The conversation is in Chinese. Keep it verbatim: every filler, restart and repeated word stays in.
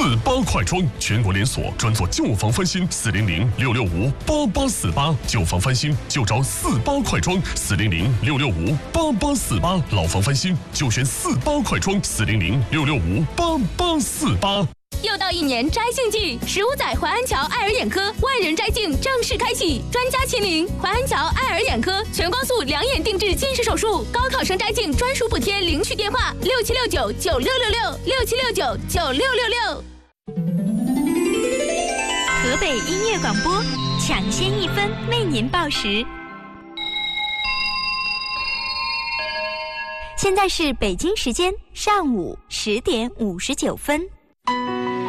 四八快装，全国连锁，专做旧房翻新。四零零六六五八八四八，旧房翻新就找四八快装。四零零六六五八八四八，老房翻新就选四八快装。四零零六六五八八四八。 又到一年摘杏季，十五载淮安桥爱尔眼科万人摘镜正式开启，专家亲临淮安桥爱尔眼科，全光速两眼定制近视手术，高考生摘镜专属补贴，领取电话六七六九九六六六六七六九九六六六。 河北音乐广播，抢先一分为您报时。现在是北京时间上午十点五十九分。